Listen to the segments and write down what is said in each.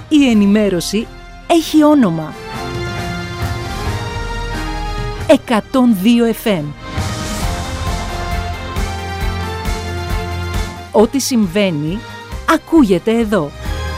Η ενημέρωση έχει όνομα. 102 FM. Ό,τι συμβαίνει, ακούγεται εδώ.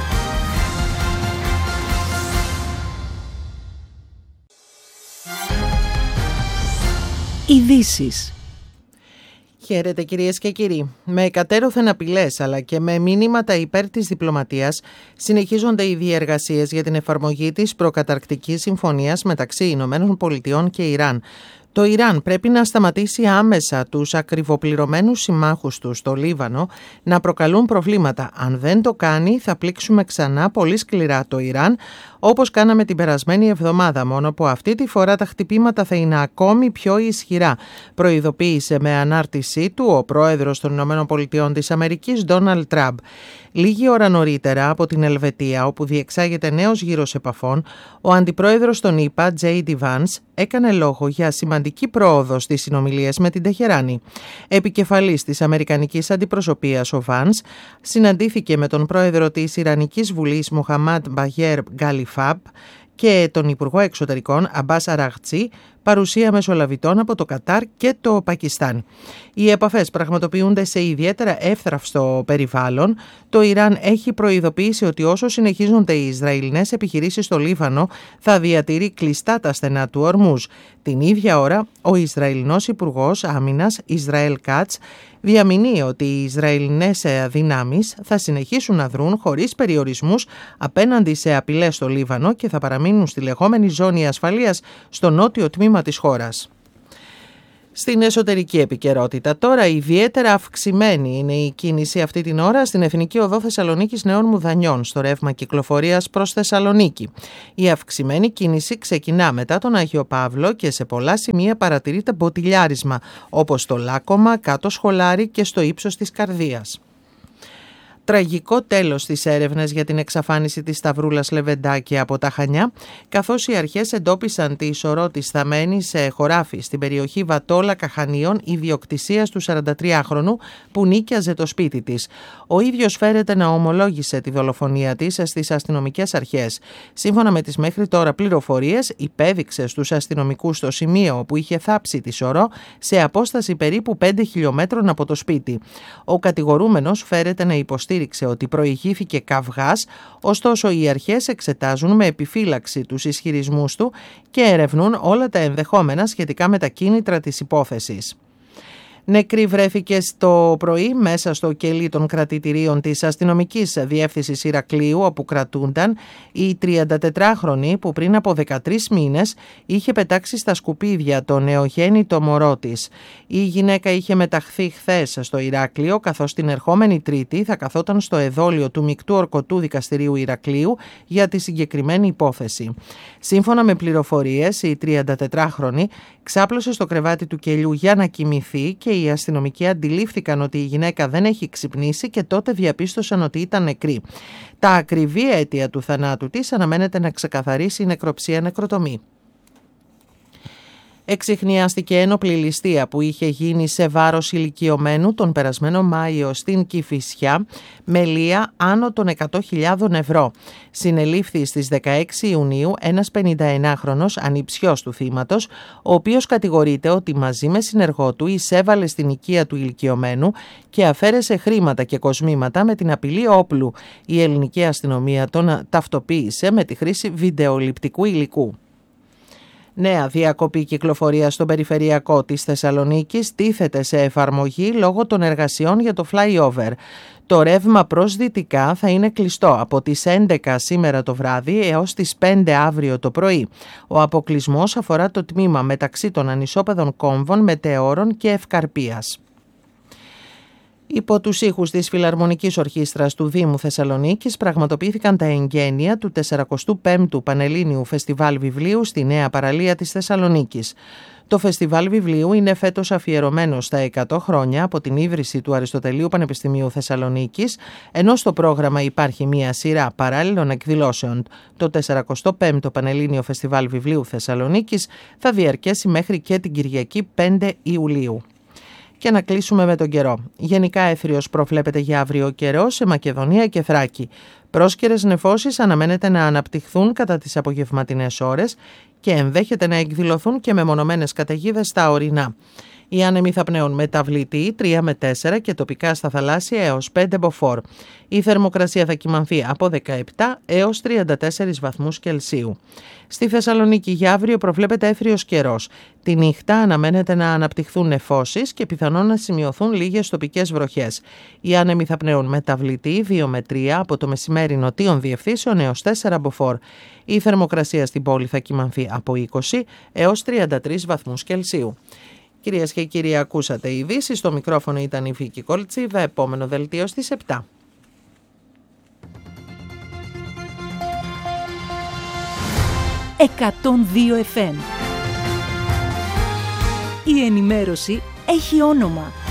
Ειδήσεις. Χαίρετε κυρίες και κύριοι. Με εκατέρωθεν απειλές αλλά και με μηνύματα υπέρ της διπλωματίας συνεχίζονται οι διεργασίες για την εφαρμογή της προκαταρκτικής συμφωνίας μεταξύ Ηνωμένων Πολιτειών και Ιράν. Το Ιράν πρέπει να σταματήσει άμεσα τους ακριβοπληρωμένους συμμάχους του στο Λίβανο να προκαλούν προβλήματα. Αν δεν το κάνει θα πλήξουμε ξανά πολύ σκληρά το Ιράν, όπως κάναμε την περασμένη εβδομάδα, μόνο που αυτή τη φορά τα χτυπήματα θα είναι ακόμη πιο ισχυρά, προειδοποίησε με ανάρτησή του ο πρόεδρος των ΗΠΑ της Αμερικής, Ντόναλντ Τραμπ. Λίγη ώρα νωρίτερα από την Ελβετία, όπου διεξάγεται νέος γύρος επαφών, ο αντιπρόεδρος των ΗΠΑ, J.D. Vance, έκανε λόγο για σημαντική πρόοδο στις συνομιλίες με την Τεχεράνη. Επικεφαλής της Αμερικανικής Αντιπροσωπείας, ο Vance συναντήθηκε με τον πρόεδρο της Ιρανικής Βουλής, Μοχαμάντ Μπαγέρ Γκαλιφάμπ, και τον Υπουργό Εξωτερικών Αμπάς Αραγτσί, παρουσία μεσολαβητών από το Κατάρ και το Πακιστάν. Οι επαφές πραγματοποιούνται σε ιδιαίτερα εύθραυστο περιβάλλον. Το Ιράν έχει προειδοποιήσει ότι όσο συνεχίζονται οι Ισραηλινές επιχειρήσεις στο Λίβανο, θα διατηρεί κλειστά τα στενά του Ορμούζ. Την ίδια ώρα, ο Ισραηλινός Υπουργός Άμυνας, Ισραήλ Κάτς, διαμηνύει ότι οι Ισραηλινές δυνάμεις θα συνεχίσουν να δρουν χωρίς περιορισμούς απέναντι σε απειλές στο Λίβανο και θα παραμείνουν στη λεγόμενη ζώνη ασφαλείας στο νότιο τμήμα της χώρας. Στην εσωτερική επικαιρότητα τώρα, ιδιαίτερα αυξημένη είναι η κίνηση αυτή την ώρα στην Εθνική Οδό Θεσσαλονίκης Νέων Μουδανιών, στο ρεύμα κυκλοφορίας προς Θεσσαλονίκη. Η αυξημένη κίνηση ξεκινά μετά τον Άγιο Παύλο και σε πολλά σημεία παρατηρείται μποτιλιάρισμα, όπως στο Λάκκωμα, κάτω Σχολάρι και στο ύψος της Καρδίας. Τραγικό τέλος στις έρευνες για την εξαφάνιση της Σταυρούλας Λεβεντάκη από τα Χανιά, καθώς οι αρχές εντόπισαν τη σωρό της θαμμένη σε χωράφι στην περιοχή Βατόλα Καχανίων, ιδιοκτησίας του 43χρονου που νίκιαζε το σπίτι της. Ο ίδιος φέρεται να ομολόγησε τη δολοφονία της στις αστυνομικές αρχές. Σύμφωνα με τις μέχρι τώρα πληροφορίες, υπέδειξε στους αστυνομικούς το σημείο όπου είχε θάψει τη σωρό σε απόσταση περίπου 5 χιλιόμετρων από το σπίτι. Ο κατηγορούμενος φέρεται να υποστήριξε ότι προηγήθηκε καυγάς, ωστόσο οι αρχές εξετάζουν με επιφύλαξη τους ισχυρισμούς του και ερευνούν όλα τα ενδεχόμενα σχετικά με τα κίνητρα της υπόθεσης. Νεκρή βρέθηκε στο πρωί μέσα στο κελί των κρατητηρίων της αστυνομικής διεύθυνσης Ηρακλείου, όπου κρατούνταν η 34χρονη που πριν από 13 μήνες είχε πετάξει στα σκουπίδια το νεογέννητο μωρό της. Η γυναίκα είχε μεταχθεί χθες στο Ηράκλειο, καθώς την ερχόμενη Τρίτη θα καθόταν στο εδόλιο του Μεικτού Ορκωτού Δικαστηρίου Ηρακλείου για τη συγκεκριμένη υπόθεση. Σύμφωνα με πληροφορίες, η 34χρονη ξάπλωσε στο κρεβάτι του κελιού για να κοιμηθεί και οι αστυνομικοί αντιλήφθηκαν ότι η γυναίκα δεν έχει ξυπνήσει και τότε διαπίστωσαν ότι ήταν νεκρή. Τα ακριβή αίτια του θανάτου της αναμένεται να ξεκαθαρίσει η νεκροψία-νεκροτομή. Εξιχνιάστηκε ένοπλη ληστεία που είχε γίνει σε βάρος ηλικιωμένου τον περασμένο Μάιο στην Κηφισιά με λία άνω των 100.000 ευρώ. Συνελήφθη στις 16 Ιουνίου ένας 59χρονος ανιψιός του θύματος, ο οποίος κατηγορείται ότι μαζί με συνεργό του εισέβαλε στην οικία του ηλικιωμένου και αφαίρεσε χρήματα και κοσμήματα με την απειλή όπλου. Η ελληνική αστυνομία τον ταυτοποίησε με τη χρήση βιντεοληπτικού υλικού. Νέα διακοπή κυκλοφορίας στον περιφερειακό της Θεσσαλονίκης τίθεται σε εφαρμογή λόγω των εργασιών για το flyover. Το ρεύμα προς δυτικά θα είναι κλειστό από τις 11 σήμερα το βράδυ έως τις 5 αύριο το πρωί. Ο αποκλεισμός αφορά το τμήμα μεταξύ των ανισόπεδων κόμβων, Μετεώρων και Ευκαρπίας. Υπό τους ήχους της Φιλαρμονικής Ορχήστρας του Δήμου Θεσσαλονίκης πραγματοποιήθηκαν τα εγγένεια του 45ου Πανελλήνιου Φεστιβάλ Βιβλίου στη Νέα Παραλία της Θεσσαλονίκης. Το Φεστιβάλ Βιβλίου είναι φέτος αφιερωμένο στα 100 χρόνια από την ίδρυση του Αριστοτελείου Πανεπιστημίου Θεσσαλονίκης, ενώ στο πρόγραμμα υπάρχει μία σειρά παράλληλων εκδηλώσεων. Το 45ο Πανελλήνιο Φεστιβάλ Βιβλίου Θεσσαλονίκης θα διαρκέσει μέχρι και την Κυριακή 5 Ιουλίου. Και να κλείσουμε με τον καιρό. Γενικά έθριος προβλέπεται για αύριο καιρό σε Μακεδονία και Θράκη. Πρόσκαιρες νεφώσεις αναμένεται να αναπτυχθούν κατά τις απογευματινές ώρες και ενδέχεται να εκδηλωθούν και μεμονωμένες καταιγίδες στα ορεινά. Οι άνεμοι θα πνέουν μεταβλητοί 3 με 4 και τοπικά στα θαλάσσια έως 5 μποφόρ. Η θερμοκρασία θα κυμανθεί από 17 έως 34 βαθμούς Κελσίου. Στη Θεσσαλονίκη για αύριο προβλέπεται έθριος καιρός. Τη νύχτα αναμένεται να αναπτυχθούν νεφώσεις και πιθανόν να σημειωθούν λίγες τοπικές βροχές. Οι άνεμοι θα πνέουν μεταβλητοί 2 με 3 από το μεσημέρι νοτίων διευθύνσεων έως 4 μποφόρ. Η θερμοκρασία στην πόλη θα κυμανθεί από 20 έως 33 βαθμούς Κελσίου. Κυρίες και κύριοι, ακούσατε οι ειδήσεις. Στο μικρόφωνο ήταν η Βίκη Κολτσίβα. Επόμενο δελτίο στις 7. FM. Η ενημέρωση έχει όνομα.